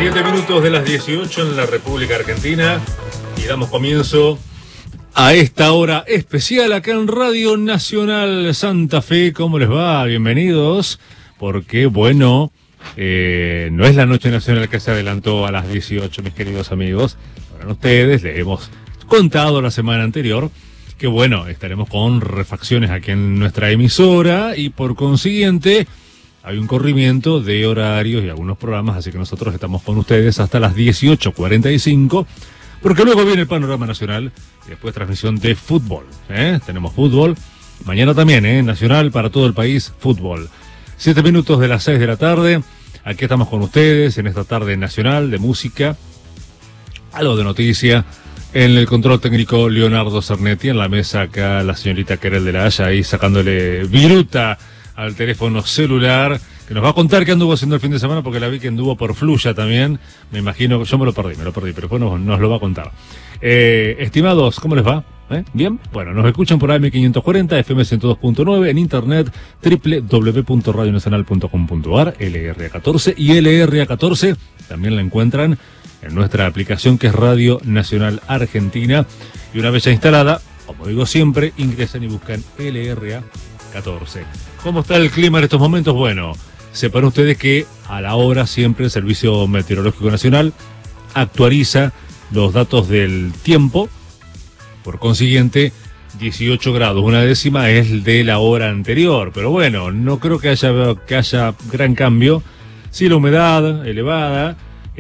7 minutos de las 18 en la República Argentina y damos comienzo a esta hora especial acá en Radio Nacional Santa Fe. ¿Cómo les va? Bienvenidos, porque bueno, no es la Noche Nacional que se adelantó a las 18, mis queridos amigos. Para ustedes, les hemos contado la semana anterior que bueno, estaremos con refacciones aquí en nuestra emisora y por consiguiente hay un corrimiento de horarios y algunos programas, así que nosotros estamos con ustedes hasta las 18:45, porque luego viene el panorama nacional y después transmisión de fútbol. Tenemos fútbol, mañana también, nacional para todo el país, fútbol. 7 minutos de las 6 de la tarde, aquí estamos con ustedes en esta tarde nacional de música, algo de noticia. En el control técnico Leonardo Cernetti, en la mesa acá la señorita Querel de la Haya ahí sacándole viruta al teléfono celular, que nos va a contar qué anduvo haciendo el fin de semana, porque la vi que anduvo por Fluya también. Me imagino que yo me lo perdí, pero después nos lo va a contar. Estimados, ¿cómo les va? ¿Bien? Bueno, nos escuchan por AM540, FM 102.9, en internet www.radionacional.com.ar, LRA14 y LRA14 también la encuentran en nuestra aplicación que es Radio Nacional Argentina, y una vez ya instalada, como digo siempre, ingresan y buscan LRA14. ¿Cómo está el clima en estos momentos? Bueno, sepan ustedes que a la hora siempre el Servicio Meteorológico Nacional actualiza los datos del tiempo. Por consiguiente, 18 grados, una décima es el de la hora anterior. Pero bueno, no creo que haya gran cambio. Sí, la humedad elevada,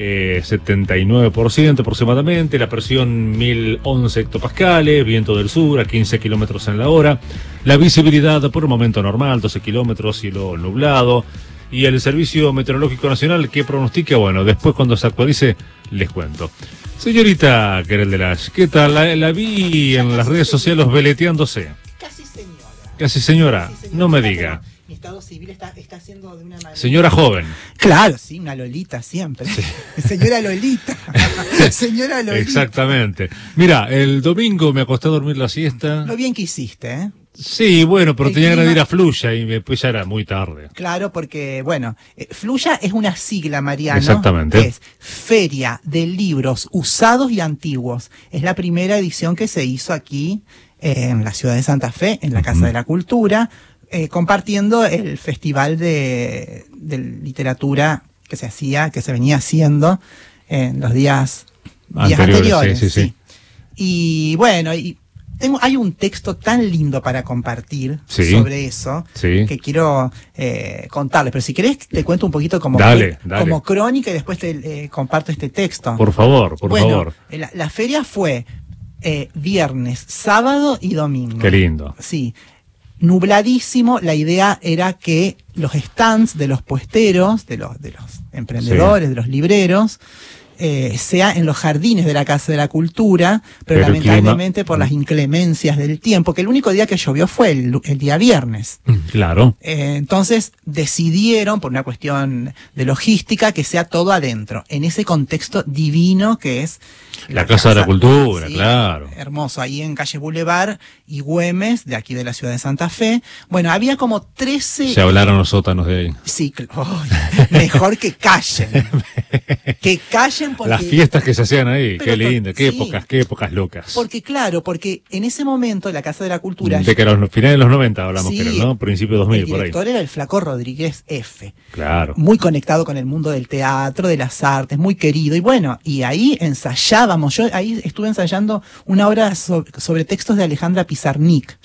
79% aproximadamente, la presión 1011 hectopascales, viento del sur a 15 kilómetros en la hora, la visibilidad por un momento normal, 12 kilómetros, cielo nublado, y el Servicio Meteorológico Nacional que pronostica, bueno, después cuando se actualice les cuento. Señorita Querel de Lash, ¿qué tal? La vi en las redes sociales veleteándose. Casi señora. Casi señora, no me diga. Mi estado civil está haciendo de una manera... Señora joven. Claro, sí, una Lolita siempre. Sí. Señora Lolita. Señora Lolita. Exactamente. Mira, el domingo me acosté a dormir la siesta. Lo bien que hiciste, ¿eh? Sí, bueno, pero tenía ganas de ir a Fluya y después ya era muy tarde. Claro, porque, bueno, Fluya es una sigla, Mariano. Exactamente. Es Feria de Libros Usados y Antiguos. Es la primera edición que se hizo aquí en la ciudad de Santa Fe, en la Casa de la Cultura, compartiendo el festival de literatura que se venía haciendo en los días anteriores. Sí. Y bueno, hay un texto tan lindo para compartir sobre eso que quiero contarles. Pero si querés te cuento un poquito como crónica y después te comparto este texto. Por favor, por favor. La feria fue viernes, sábado y domingo. Qué lindo. Sí. Nubladísimo. La idea era que los stands de los puesteros, de los emprendedores, de los libreros, sea en los jardines de la Casa de la Cultura, pero lamentablemente por las inclemencias del tiempo, que el único día que llovió fue el día viernes. Claro. Entonces decidieron, por una cuestión de logística, que sea todo adentro, en ese contexto divino que es la Casa de la Cultura, claro. Hermoso, ahí en calle Boulevard y Güemes, de aquí de la ciudad de Santa Fe. Bueno, había como 13... Se hablaron los sótanos de ahí. Sí, mejor que callen. Que callen porque... Las fiestas que se hacían ahí, qué lindo, qué épocas locas. Porque en ese momento la Casa de la Cultura... De que a los finales de los 90 hablamos, creo, ¿no? Principio de 2000, por ahí. El director era el Flaco Rodríguez F. Claro. Muy conectado con el mundo del teatro, de las artes, muy querido. Y bueno, y ahí ensayábamos. Yo ahí estuve ensayando una obra sobre textos de Alejandra Pizarnik.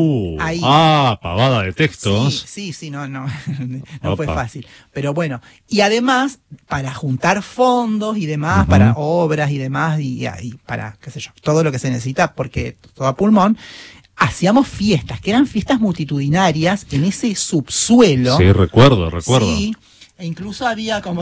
Pavada de textos. Sí, no fue fácil. Pero bueno, y además, para juntar fondos y demás, para obras y demás, y para, qué sé yo, todo lo que se necesita, porque todo a pulmón, hacíamos fiestas, que eran fiestas multitudinarias en ese subsuelo. Sí, recuerdo. Sí, e incluso había como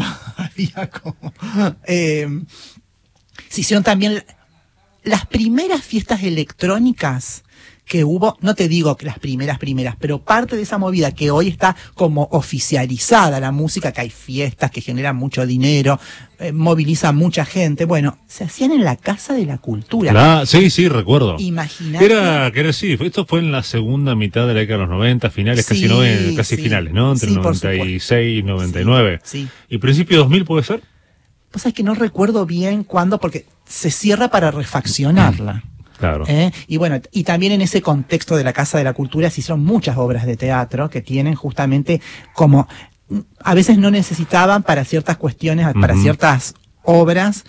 se hicieron también las primeras fiestas electrónicas que hubo, no te digo que las primeras, pero parte de esa movida que hoy está como oficializada la música, que hay fiestas que generan mucho dinero, movilizan mucha gente, bueno, se hacían en la Casa de la Cultura. Sí, recuerdo. Imagínate. Esto fue en la segunda mitad de la década de los 90, finales, casi finales, ¿no? Entre 96 y 99. Sí. ¿Y principio de 2000 puede ser? Pues es que no recuerdo bien cuándo, porque se cierra para refaccionarla. Claro. Y bueno, y también en ese contexto de la Casa de la Cultura se hicieron muchas obras de teatro que tienen justamente como, a veces no necesitaban para ciertas cuestiones, para ciertas obras,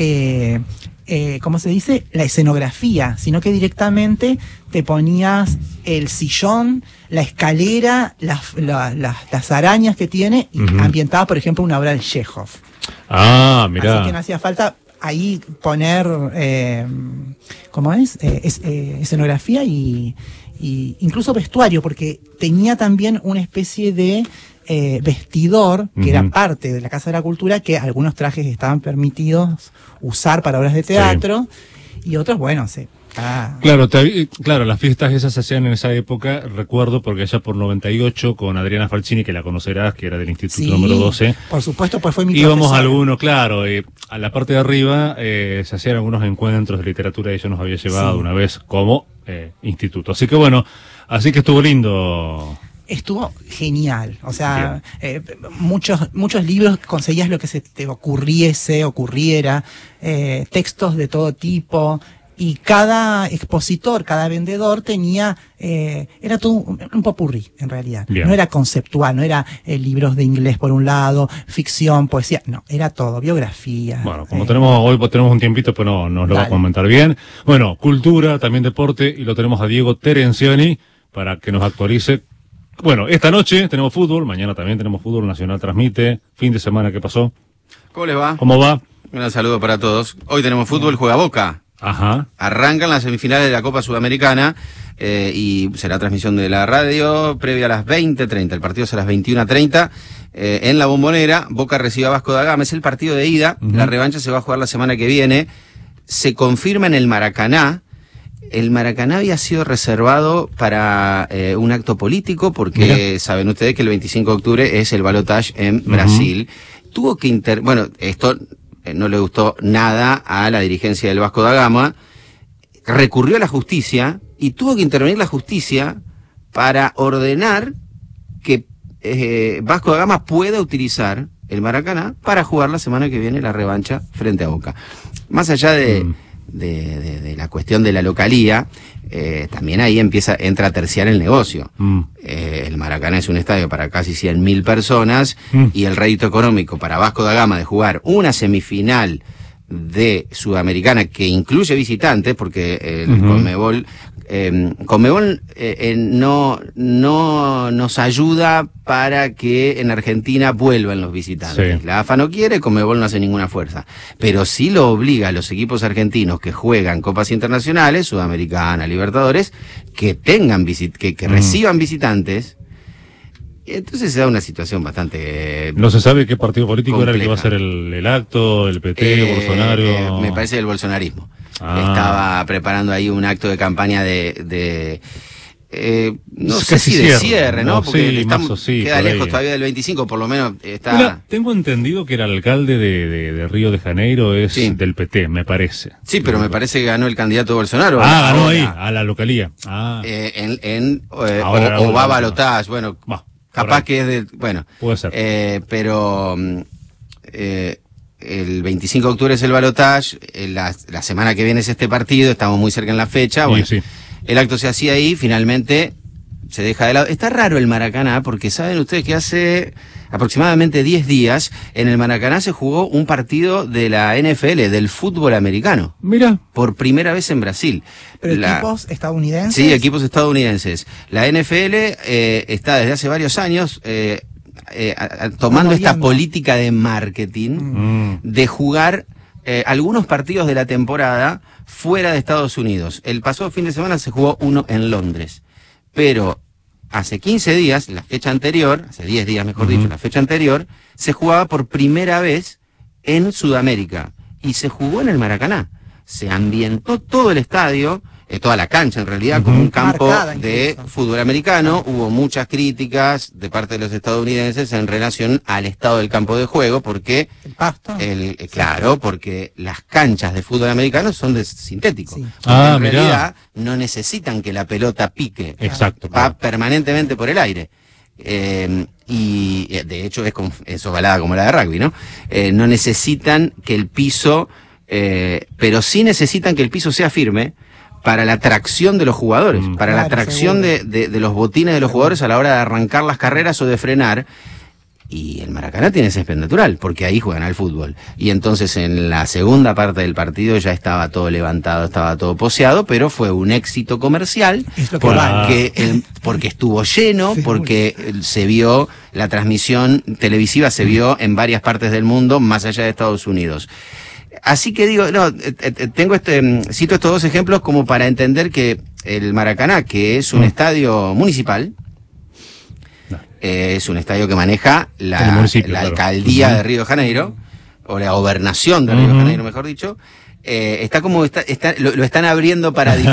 ¿cómo se dice? La escenografía, sino que directamente te ponías el sillón, la escalera, las arañas que tiene, y ambientaba, por ejemplo, una obra de Chekhov. Ah, mirá. Así que no hacía falta ahí poner, ¿cómo es? Escenografía y incluso vestuario, porque tenía también una especie de vestidor, que era parte de la Casa de la Cultura, que algunos trajes estaban permitidos usar para obras de teatro, y otros, bueno, Claro, claro, las fiestas esas se hacían en esa época, recuerdo, porque allá por 98, con Adriana Falcini, que la conocerás, que era del Instituto número 12. Por supuesto, pues fue mi íbamos profesora. a algunos, claro, a la parte de arriba se hacían algunos encuentros de literatura y ella nos había llevado una vez como instituto. Así que bueno, así que estuvo lindo. Estuvo genial, o sea, muchos libros, conseguías lo que se te ocurriera, textos de todo tipo, y cada expositor, cada vendedor tenía, era todo un popurrí, en realidad. Bien. No era conceptual, no era libros de inglés por un lado, ficción, poesía, no, era todo, biografía. Bueno, como hoy tenemos un tiempito, pues no nos lo va a comentar bien. Bueno, cultura, también deporte, y lo tenemos a Diego Terenciani para que nos actualice. Bueno, esta noche tenemos fútbol, mañana también tenemos fútbol, Nacional transmite, fin de semana, ¿qué pasó? ¿Cómo les va? ¿Cómo va? Un gran saludo para todos. Hoy tenemos fútbol, juega Boca. Ajá. Arrancan las semifinales de la Copa Sudamericana y será transmisión de la radio previa a las 20:30. El partido es a las 21:30 en la Bombonera. Boca recibe a Vasco da Gama. Es el partido de ida. La revancha se va a jugar la semana que viene. Se confirma en el Maracaná. El Maracaná había sido reservado para un acto político porque saben ustedes que el 25 de octubre es el balotaje en Brasil. Tuvo que bueno, esto no le gustó nada a la dirigencia del Vasco da Gama, recurrió a la justicia y tuvo que intervenir la justicia para ordenar que Vasco da Gama pueda utilizar el Maracaná para jugar la semana que viene la revancha frente a Boca. Más allá de la cuestión de la localía, también ahí entra a terciar el negocio. El Maracaná es un estadio para casi 100.000 personas y el rédito económico para Vasco da Gama de jugar una semifinal de Sudamericana que incluye visitantes, porque el Conmebol no nos ayuda para que en Argentina vuelvan los visitantes. La AFA no quiere, Conmebol no hace ninguna fuerza, pero sí lo obliga a los equipos argentinos que juegan copas internacionales, Sudamericana, Libertadores, que tengan que reciban visitantes. Entonces se da una situación bastante no se sabe qué partido político compleja. era el que va a hacer el acto, el PT, Bolsonaro. Me parece el bolsonarismo. Estaba preparando ahí un acto de campaña no sé si de cierre, ¿no? Porque queda lejos todavía del 25, por lo menos está. Mira, tengo entendido que el alcalde de Río de Janeiro es del PT, me parece. Sí, pero me parece que ganó el candidato Bolsonaro. Ganó ahí, a la localía. O va a balotaje, bueno. Capaz que es bueno. Puede ser. Pero el 25 de octubre es el balotaje, la semana que viene es este partido, estamos muy cerca en la fecha. Bueno, el acto se hacía ahí, finalmente se deja de lado. Está raro el Maracaná, porque saben ustedes que hace aproximadamente 10 días en el Maracaná se jugó un partido de la NFL, del fútbol americano. Mira. Por primera vez en Brasil. ¿Pero equipos estadounidenses? Sí, equipos estadounidenses. La NFL está desde hace varios años tomando esta política de marketing de jugar algunos partidos de la temporada fuera de Estados Unidos. El pasado fin de semana se jugó uno en Londres, pero hace 15 días, la fecha anterior, hace 10 días mejor dicho, la fecha anterior, se jugaba por primera vez en Sudamérica y se jugó en el Maracaná. Se ambientó todo el estadio, toda la cancha en realidad, como un campo de fútbol americano. Hubo muchas críticas de parte de los estadounidenses en relación al estado del campo de juego, porque el pasto. Claro, porque las canchas de fútbol americano son de sintético. Sí. En realidad no necesitan que la pelota pique. Exacto. Va permanentemente por el aire. y de hecho es ovalada como la de rugby, ¿no? No necesitan que el piso, pero sí necesitan que el piso sea firme para la tracción de los jugadores, para la tracción de los botines de los jugadores a la hora de arrancar las carreras o de frenar. Y el Maracaná tiene césped natural, porque ahí juegan al fútbol. Y entonces en la segunda parte del partido ya estaba todo levantado, estaba todo poseado, pero fue un éxito comercial, porque estuvo lleno, porque se vio, la transmisión televisiva se vio en varias partes del mundo, más allá de Estados Unidos. Así que digo, cito estos dos ejemplos como para entender que el Maracaná, que es un estadio municipal, es un estadio que maneja la alcaldía de Río de Janeiro, o la gobernación de Río de Janeiro, mejor dicho, lo están abriendo para